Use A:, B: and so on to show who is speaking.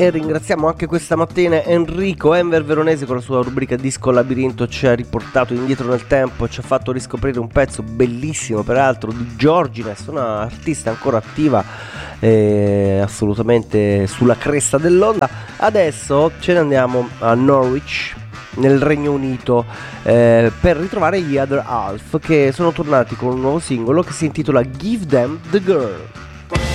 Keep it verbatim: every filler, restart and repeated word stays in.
A: E ringraziamo anche questa mattina Enrico Enver Veronese con la sua rubrica Disco Labirinto. Ci ha riportato indietro nel tempo, ci ha fatto riscoprire un pezzo bellissimo peraltro di Georgines, una artista ancora attiva, eh, assolutamente sulla cresta dell'onda. Adesso ce ne andiamo a Norwich, nel Regno Unito, eh, per ritrovare gli Other Half, che sono tornati con un nuovo singolo che si intitola Give Them the Girl.